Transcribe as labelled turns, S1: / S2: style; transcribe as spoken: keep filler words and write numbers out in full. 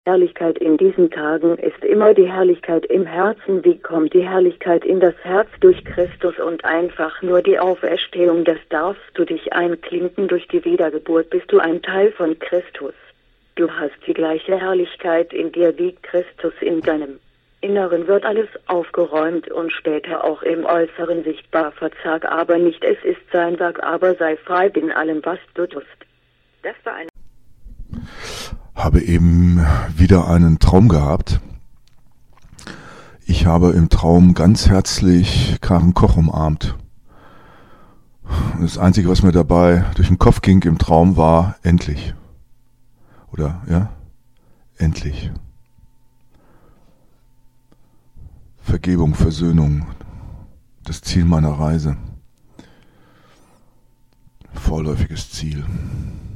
S1: Herrlichkeit in diesen Tagen ist immer die Herrlichkeit im Herzen. Wie kommt die Herrlichkeit in das Herz? Durch Christus und einfach nur die Auferstehung. Das darfst du dich einklinken. Durch die Wiedergeburt bist du ein Teil von Christus. Du hast die gleiche Herrlichkeit in dir wie Christus in deinem Inneren. Wird alles aufgeräumt und später auch im Äußeren sichtbar. Verzag aber nicht, es ist sein Werk, aber sei frei in allem, was du tust. Das war ein
S2: Habe eben wieder einen Traum gehabt. Ich habe im Traum ganz herzlich Karen Koch umarmt. Das Einzige, was mir dabei durch den Kopf ging im Traum, war endlich. Oder, ja? Endlich. Vergebung, Versöhnung. Das Ziel meiner Reise. Vorläufiges Ziel.